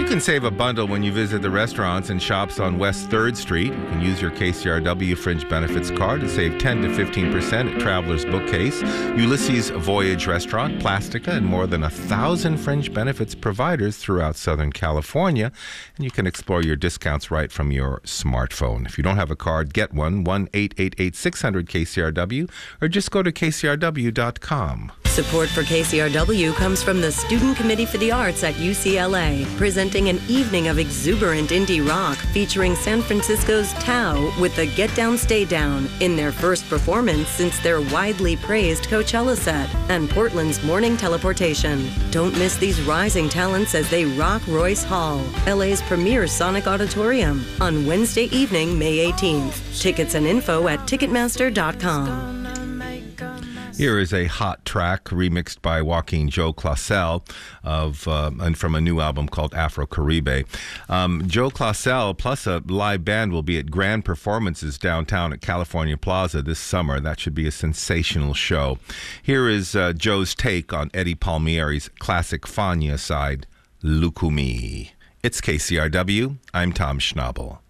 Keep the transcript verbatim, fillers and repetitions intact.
can save a bundle when you visit the restaurants and shops on West third Street. You can use your K C R W Fringe Benefits card to save ten to fifteen percent at Traveler's Bookcase, Ulysses Voyage Restaurant, Plastica, and more than a thousand Fringe Benefits providers throughout Southern California. And you can explore your discounts right from your smartphone. If you don't have a card, get one, one eight eight eight six hundred K C R W, or just go to K C R W dot com. Support for K C R W comes from the Student Committee for the Arts at U C L A, presenting an evening of exuberant indie rock featuring San Francisco's Tao with the Get Down, Stay Down in their first performance since their widely praised Coachella set, and Portland's Morning Teleportation. Don't miss these rising talents as they rock Royce Hall, L A's premier Sonic Auditorium, on Wednesday evening, May eighteenth. Tickets and info at Ticketmaster dot com. Here is a hot track remixed by Joaquin Joe Clausel of uh, and from a new album called Afro Caribe. Um, Joe Clausel plus a live band will be at Grand Performances downtown at California Plaza this summer. That should be a sensational show. Here is uh, Joe's take on Eddie Palmieri's classic Fania side, Lukumi. It's K C R W. I'm Tom Schnabel.